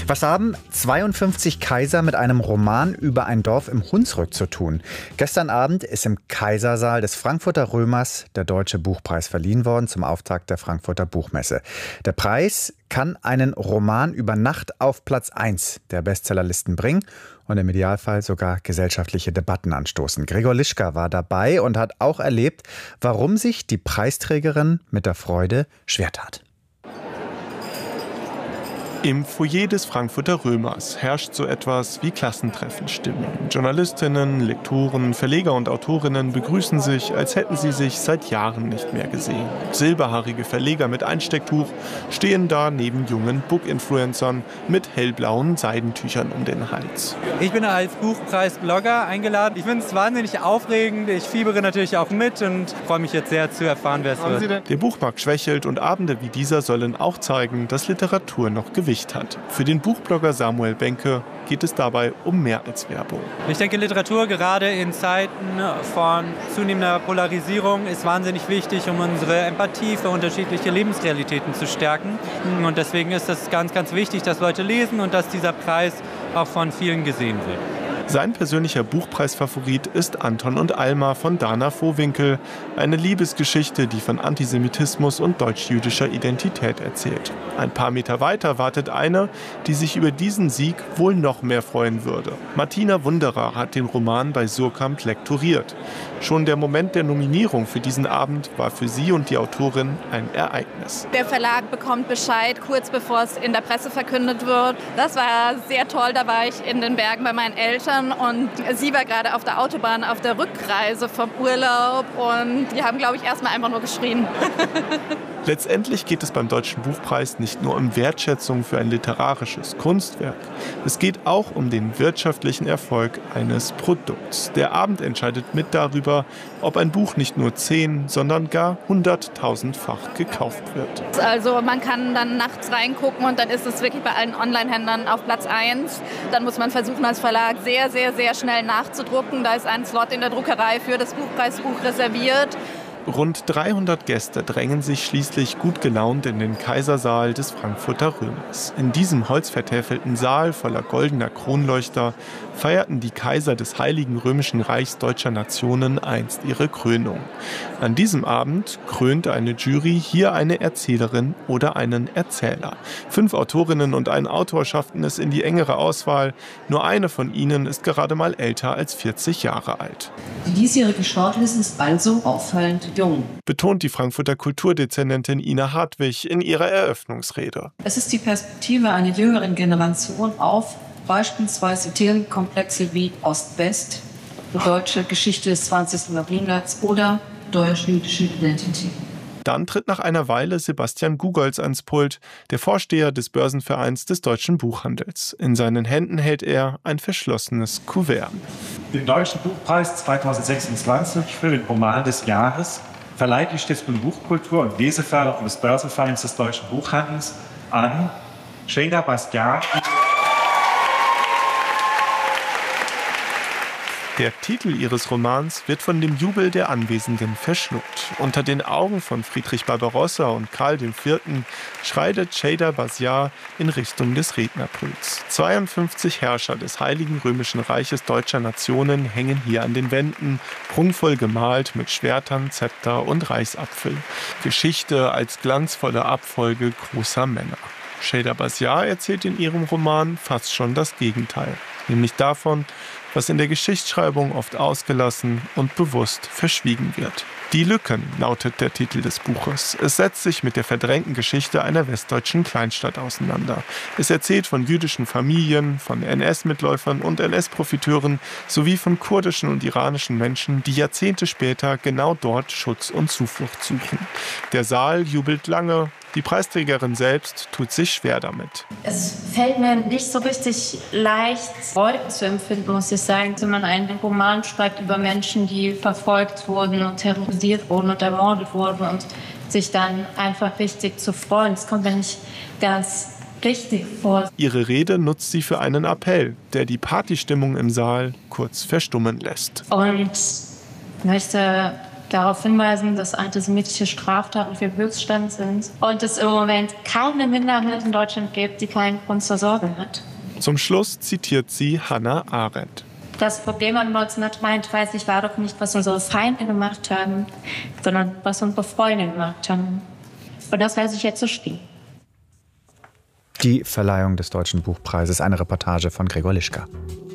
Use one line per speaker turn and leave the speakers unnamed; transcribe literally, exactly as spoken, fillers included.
Was haben zweiundfünfzig Kaiser mit einem Roman über ein Dorf im Hunsrück zu tun? Gestern Abend ist im Kaisersaal des Frankfurter Römers der Deutsche Buchpreis verliehen worden zum Auftakt der Frankfurter Buchmesse. Der Preis kann einen Roman über Nacht auf Platz eins der Bestsellerlisten bringen und im Idealfall sogar gesellschaftliche Debatten anstoßen. Gregor Lischka war dabei und hat auch erlebt, warum sich die Preisträgerin mit der Freude schwer tat.
Im Foyer des Frankfurter Römers herrscht so etwas wie Klassentreffenstimmung. Journalistinnen, Lektoren, Verleger und Autorinnen begrüßen sich, als hätten sie sich seit Jahren nicht mehr gesehen. Silberhaarige Verleger mit Einstecktuch stehen da neben jungen Book-Influencern mit hellblauen Seidentüchern um den Hals.
Ich bin als Buchpreis-Blogger eingeladen. Ich finde es wahnsinnig aufregend. Ich fiebere natürlich auch mit und freue mich jetzt sehr zu erfahren, wer es wird.
Der Buchmarkt schwächelt und Abende wie dieser sollen auch zeigen, dass Literatur noch Gewicht hat. Für den Buchblogger Samuel Benke geht es dabei um mehr als Werbung.
Ich denke, Literatur gerade in Zeiten von zunehmender Polarisierung ist wahnsinnig wichtig, um unsere Empathie für unterschiedliche Lebensrealitäten zu stärken. Und deswegen ist es ganz, ganz wichtig, dass Leute lesen und dass dieser Preis auch von vielen gesehen wird.
Sein persönlicher Buchpreisfavorit ist Anton und Alma von Dana Vohwinkel. Eine Liebesgeschichte, die von Antisemitismus und deutsch-jüdischer Identität erzählt. Ein paar Meter weiter wartet eine, die sich über diesen Sieg wohl noch mehr freuen würde. Martina Wunderer hat den Roman bei Suhrkamp lektoriert. Schon der Moment der Nominierung für diesen Abend war für sie und die Autorin ein Ereignis.
Der Verlag bekommt Bescheid, kurz bevor es in der Presse verkündet wird. Das war sehr toll, da war ich in den Bergen bei meinen Eltern. Und sie war gerade auf der Autobahn auf der Rückreise vom Urlaub und wir haben, glaube ich, erstmal einfach nur geschrien.
Letztendlich geht es beim Deutschen Buchpreis nicht nur um Wertschätzung für ein literarisches Kunstwerk. Es geht auch um den wirtschaftlichen Erfolg eines Produkts. Der Abend entscheidet mit darüber, ob ein Buch nicht nur zehn, sondern gar hunderttausendfach gekauft wird.
Also man kann dann nachts reingucken und dann ist es wirklich bei allen Online-Händlern auf Platz eins. Dann muss man versuchen, als Verlag sehr, sehr, sehr schnell nachzudrucken. Da ist ein Slot in der Druckerei für das Buchpreisbuch reserviert.
Rund dreihundert Gäste drängen sich schließlich gut gelaunt in den Kaisersaal des Frankfurter Römers. In diesem holzvertäfelten Saal voller goldener Kronleuchter feierten die Kaiser des Heiligen Römischen Reichs deutscher Nationen einst ihre Krönung. An diesem Abend krönte eine Jury hier eine Erzählerin oder einen Erzähler. Fünf Autorinnen und ein Autor schafften es in die engere Auswahl. Nur eine von ihnen ist gerade mal älter als vierzig Jahre alt.
Die diesjährige Shortlist ist also auffallend jung,
betont die Frankfurter Kulturdezernentin Ina Hartwig in ihrer Eröffnungsrede.
Es ist die Perspektive einer jüngeren Generation auf beispielsweise Themenkomplexe wie Ost-West, die deutsche Geschichte des zwanzigsten Jahrhunderts oder deutsch-jüdische Identität.
Dann tritt nach einer Weile Sebastian Gugolz ans Pult, der Vorsteher des Börsenvereins des deutschen Buchhandels. In seinen Händen hält er ein verschlossenes Kuvert.
Den Deutschen Buchpreis zweitausendsechsundzwanzig für den Roman des Jahres verleiht die Stiftung Buchkultur und Leseförderung des Börsenvereins des deutschen Buchhandels an Ceyda Bastian.
Der Titel ihres Romans wird von dem Jubel der Anwesenden verschluckt. Unter den Augen von Friedrich Barbarossa und Karl der Vierte schreitet Ceyda Bastian in Richtung des Rednerpults. zweiundfünfzig Herrscher des Heiligen Römischen Reiches deutscher Nationen hängen hier an den Wänden, prunkvoll gemalt mit Schwertern, Zepter und Reichsapfel. Geschichte als glanzvolle Abfolge großer Männer. Ceyda Bastian erzählt in ihrem Roman fast schon das Gegenteil, nämlich davon, was in der Geschichtsschreibung oft ausgelassen und bewusst verschwiegen wird. Die Lücken lautet der Titel des Buches. Es setzt sich mit der verdrängten Geschichte einer westdeutschen Kleinstadt auseinander. Es erzählt von jüdischen Familien, von N S-Mitläufern und N S-Profiteuren sowie von kurdischen und iranischen Menschen, die Jahrzehnte später genau dort Schutz und Zuflucht suchen. Der Saal jubelt lange. Die Preisträgerin selbst tut sich schwer damit.
Es fällt mir nicht so richtig leicht, Freude zu empfinden, muss ich sagen, wenn man einen Roman schreibt über Menschen, die verfolgt wurden und terrorisiert wurden und ermordet wurden und sich dann einfach richtig zu freuen. Das kommt mir nicht ganz richtig vor.
Ihre Rede nutzt sie für einen Appell, der die Partystimmung im Saal kurz verstummen lässt.
Und möchte darauf hinweisen, dass antisemitische Straftaten für Höchststand sind und es im Moment kaum eine Minderheit in Deutschland gibt, die keinen Grund zur Sorge hat.
Zum Schluss zitiert sie Hannah Arendt.
Das Problem an neunzehnhundertdreiunddreißig war doch nicht, was unsere Feinde gemacht haben, sondern was unsere Freunde gemacht haben. Und das weiß ich jetzt so stehen.
Die Verleihung des Deutschen Buchpreises, eine Reportage von Gregor Lischka.